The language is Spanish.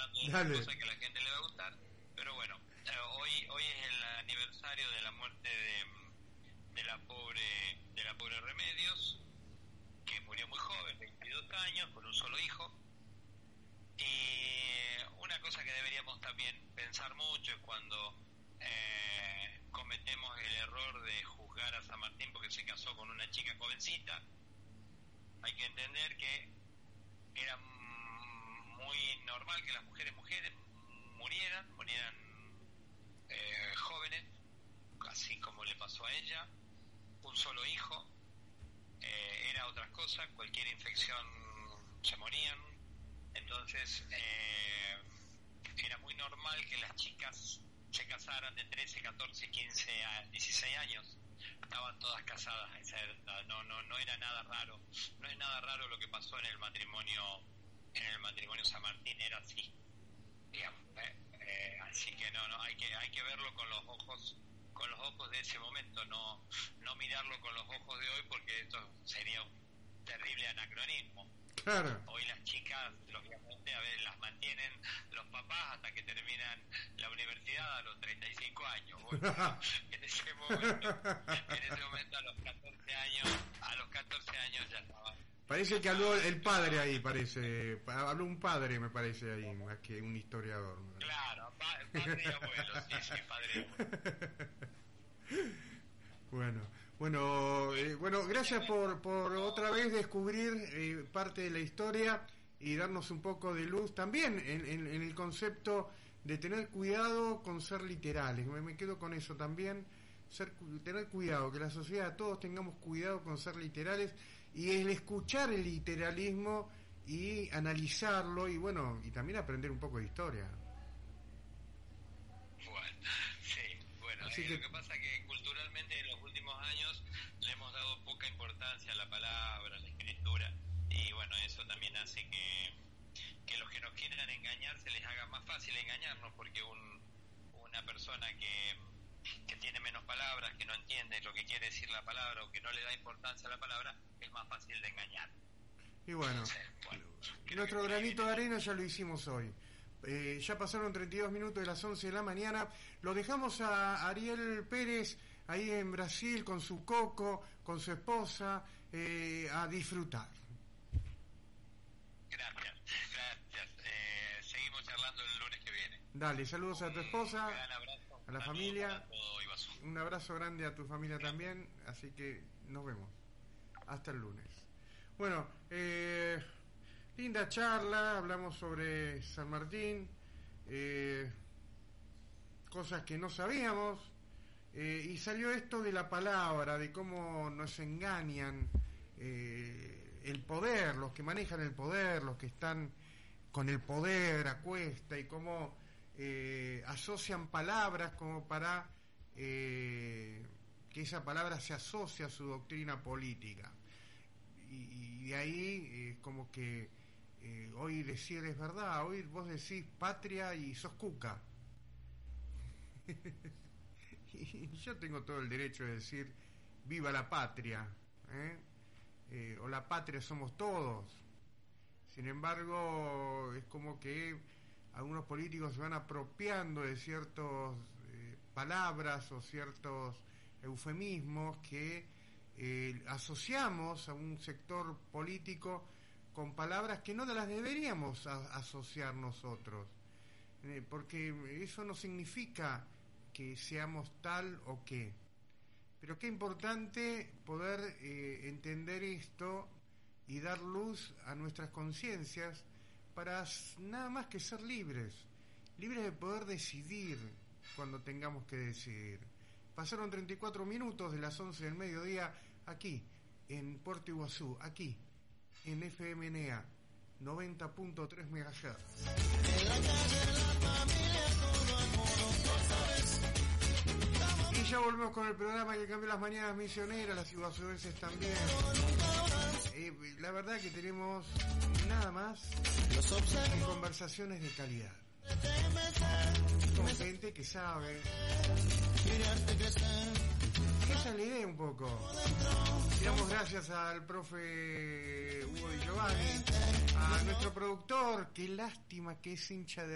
hablando de Dale. cosas que a la gente le va a gustar. Pero bueno, hoy es el aniversario de la muerte de la pobre Remedios, que murió muy joven, 22 años, con un solo hijo. Y una cosa que deberíamos también pensar mucho es cuando cometemos el error de juzgar a San Martín porque se casó con una chica jovencita. Hay que entender que era muy normal que las mujeres murieran jóvenes, así como le pasó a ella. Un solo hijo, era otra cosa, cualquier infección se morían. Entonces era muy normal que las chicas se casaran de 13, 14, 15 a 16 años. Estaban todas casadas a esa edad. No era nada raro. No es nada raro lo que pasó en el matrimonio San Martín, era así, digamos. Así que no hay que verlo con los ojos de ese momento, no mirarlo con los ojos de hoy, porque esto sería un terrible anacronismo. Claro. Hoy las chicas, lógicamente, las mantienen los papás hasta que terminan la universidad a los 35 años. Bueno, en ese momento a los 14 años ya estaban. Parece que habló el padre ahí, habló un padre, me parece ahí, más que un historiador. Claro, padre y abuelo, sí, padre y abuelo. Bueno, gracias por otra vez descubrir parte de la historia y darnos un poco de luz también en el concepto de tener cuidado con ser literales. Me quedo con eso también, tener cuidado, que la sociedad, todos tengamos cuidado con ser literales, y el escuchar el literalismo y analizarlo, y bueno, y también aprender un poco de historia. Bueno, sí, lo que pasa es que culturalmente en los últimos años le hemos dado poca importancia a la palabra, a la escritura, y bueno, eso también hace que los que nos quieran engañar se les haga más fácil engañarnos, porque una persona que tiene menos palabras, que no entiende lo que quiere decir la palabra o que no le da importancia a la palabra, es más fácil de engañar. Y bueno, nuestro granito de arena ya lo hicimos hoy. Ya pasaron 32 minutos de las 11 de la mañana. Lo dejamos a Ariel Pérez ahí en Brasil con su coco, con su esposa, a disfrutar. Gracias. Seguimos charlando el lunes que viene. Dale, saludos a tu esposa, un gran abrazo, a la familia. Todo, un abrazo grande a tu familia también. Así que nos vemos. Hasta el lunes. Bueno, linda charla, hablamos sobre San Martín, cosas que no sabíamos, y salió esto de la palabra, de cómo nos engañan el poder, los que manejan el poder, los que están con el poder a cuesta, y cómo asocian palabras como para que esa palabra se asocie a su doctrina política. Y de ahí es como que hoy decir es verdad, hoy vos decís patria y sos cuca. Y yo tengo todo el derecho de decir viva la patria, o la patria somos todos. Sin embargo, es como que algunos políticos se van apropiando de ciertas palabras o ciertos eufemismos que asociamos a un sector político con palabras que no las deberíamos asociar nosotros, porque eso no significa que seamos tal o qué. Pero qué importante poder entender esto y dar luz a nuestras conciencias para nada más que ser libres de poder decidir cuando tengamos que decidir. Pasaron 34 minutos de las 11 del mediodía aquí en Puerto Iguazú, aquí en FMNA 90.3 MHz. Y ya volvemos con el programa que cambió las mañanas misioneras, las iguazuenses también. La verdad que tenemos nada más que conversaciones de calidad con gente que sabe. Esa es la idea un poco. Damos gracias al profe Hugo Di Giovanni, a nuestro productor, qué lástima que es hincha de